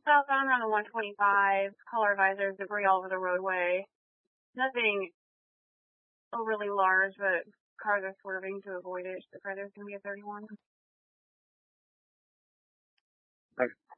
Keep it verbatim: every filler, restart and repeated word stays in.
southbound on the one twenty-five, color visors, debris all over the roadway. Nothing overly large, but cars are swerving to avoid it. The there's going to be a thirty-one. Thanks.